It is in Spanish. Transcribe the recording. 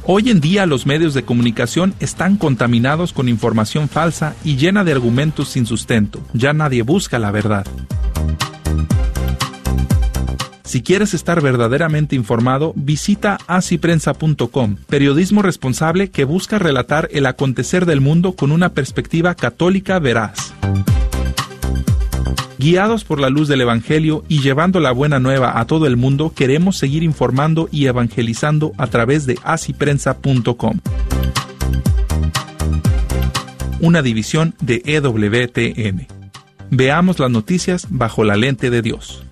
Hoy en día los medios de comunicación están contaminados con información falsa y llena de argumentos sin sustento. Ya nadie busca la verdad. Si quieres estar verdaderamente informado, visita asiprensa.com, periodismo responsable que busca relatar el acontecer del mundo con una perspectiva católica veraz. Guiados por la luz del Evangelio y llevando la buena nueva a todo el mundo, queremos seguir informando y evangelizando a través de asiprensa.com. Una división de EWTN. Veamos las noticias bajo la lente de Dios.